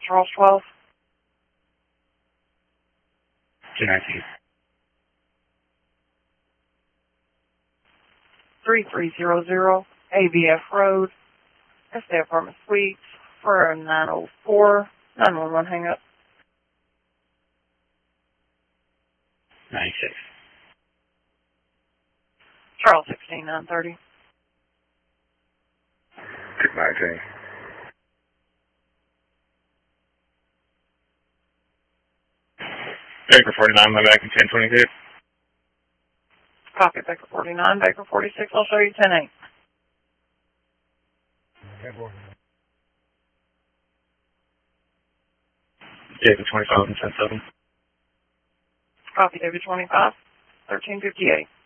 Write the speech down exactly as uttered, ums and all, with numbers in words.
Charles twelve. two nineteen. three three zero zero A B F Road, Estate Apartment Suites, for nine oh four, nine one one hang up. ninety-six. Charles sixteen nine thirty. six nineteen. Baker forty-nine, my back in ten twenty-two. Copy Baker forty-nine, Baker forty-six, I'll show you ten eight. David twenty-five and ten seven. Copy David twenty-five, thirteen fifty-eight.